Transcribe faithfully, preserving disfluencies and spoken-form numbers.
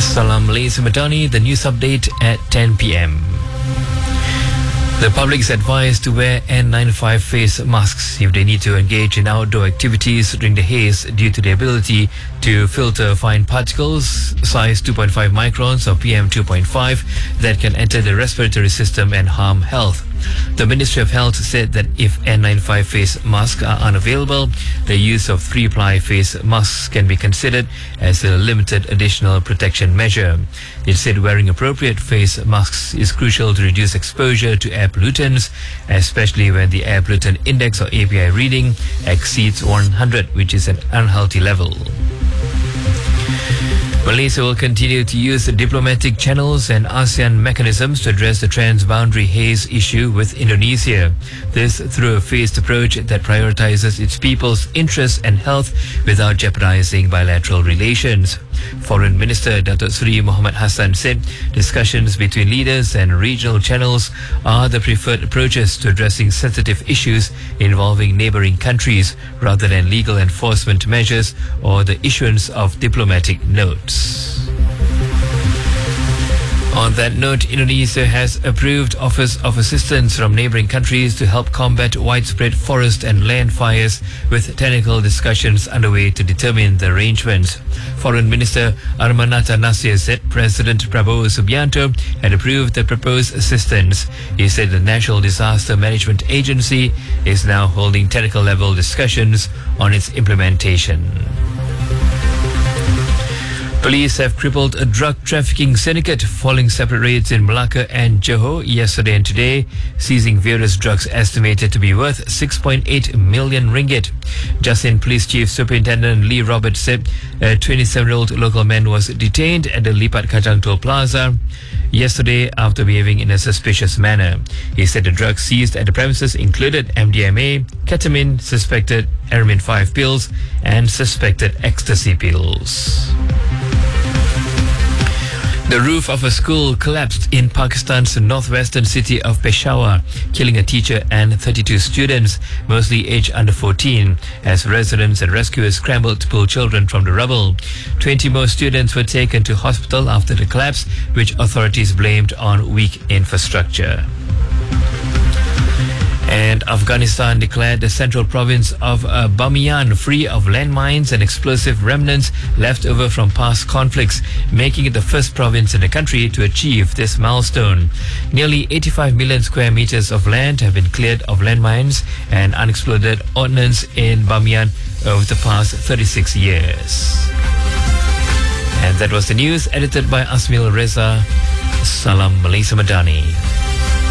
Salam Malaysia Madani, the news update at ten p.m. The public is advised to wear N ninety-five face masks if they need to engage in outdoor activities during the haze due to the ability to filter fine particles size two point five microns or P M two point five that can enter the respiratory system and harm health. The Ministry of Health said that if N ninety-five face masks are unavailable, the use of three-ply face masks can be considered as a limited additional protection measure. It said wearing appropriate face masks is crucial to reduce exposure to air pollutants, especially when the air pollutant index or A P I reading exceeds one hundred, which is an unhealthy level. Malaysia will continue to use diplomatic channels and ASEAN mechanisms to address the transboundary haze issue with Indonesia. This through a phased approach that prioritizes its people's interests and health without jeopardizing bilateral relations. Foreign Minister Datuk Seri Muhammad Hassan said discussions between leaders and regional channels are the preferred approaches to addressing sensitive issues involving neighboring countries rather than legal enforcement measures or the issuance of diplomatic notes. On that note, Indonesia has approved offers of assistance from neighboring countries to help combat widespread forest and land fires, with technical discussions underway to determine the arrangements. Foreign Minister Armanata Nasir said President Prabowo Subianto had approved the proposed assistance. He said the National Disaster Management Agency is now holding technical level discussions on its implementation. Police have crippled a drug trafficking syndicate following separate raids in Malacca and Johor yesterday and today, seizing various drugs estimated to be worth six point eight million ringgit. Jasin Police Chief Superintendent Lee Roberts said a twenty-seven-year-old local man was detained at the Lipat Kajang Toll Plaza yesterday after behaving in a suspicious manner. He said the drugs seized at the premises included M D M A, ketamine, suspected Aramin five pills, and suspected ecstasy pills. The roof of a school collapsed in Pakistan's northwestern city of Peshawar, killing a teacher and thirty-two students, mostly aged under fourteen, as residents and rescuers scrambled to pull children from the rubble. twenty more students were taken to hospital after the collapse, which authorities blamed on weak infrastructure. And Afghanistan declared the central province of uh, Bamiyan free of landmines and explosive remnants left over from past conflicts, making it the first province in the country to achieve this milestone. Nearly eighty-five million square meters of land have been cleared of landmines and unexploded ordnance in Bamiyan over the past thirty-six years. And that was the news, edited by Asmil Reza. Salam Malaysia Madani.